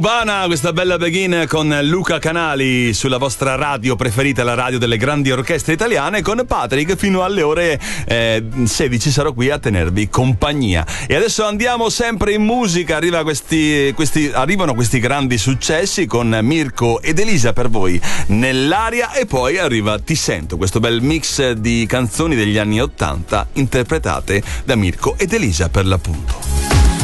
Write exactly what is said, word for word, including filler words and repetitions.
Urbana, questa bella begin con Luca Canali sulla vostra radio preferita, la radio delle grandi orchestre italiane, con Patrick fino alle ore eh, sedici sarò qui a tenervi compagnia. E adesso andiamo sempre in musica, arriva questi, questi, arrivano questi grandi successi con Mirko ed Elisa per voi nell'aria, e poi arriva Ti sento, questo bel mix di canzoni degli anni ottanta interpretate da Mirko ed Elisa per l'appunto.